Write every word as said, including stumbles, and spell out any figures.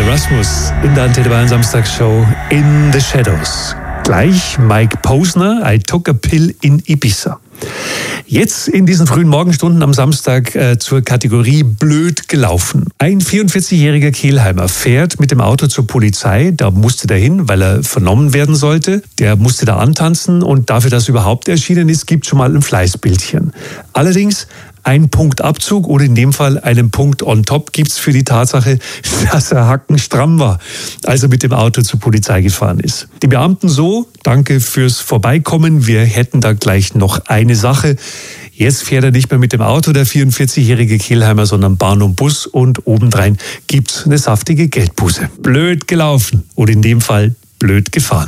Erasmus in der Antenne Bayern Samstagsshow In the Shadows. Gleich Mike Posner, I Took a Pill in Ibiza. Jetzt in diesen frühen Morgenstunden am Samstag äh, zur Kategorie blöd gelaufen. Ein vierundvierzigjähriger Kelheimer fährt mit dem Auto zur Polizei. Da musste er hin, weil er vernommen werden sollte. Der musste da antanzen und dafür, dass er überhaupt erschienen ist, gibt schon mal ein Fleißbildchen. Allerdings ein Punkt Abzug oder in dem Fall einen Punkt on top gibt's für die Tatsache, dass er hackenstramm war, als er mit dem Auto zur Polizei gefahren ist. Die Beamten so, danke fürs Vorbeikommen, wir hätten da gleich noch eine Sache. Jetzt fährt er nicht mehr mit dem Auto, der vierundvierzigjährige Kelheimer, sondern Bahn und Bus und obendrein gibt's eine saftige Geldbuße. Blöd gelaufen oder in dem Fall blöd gefahren.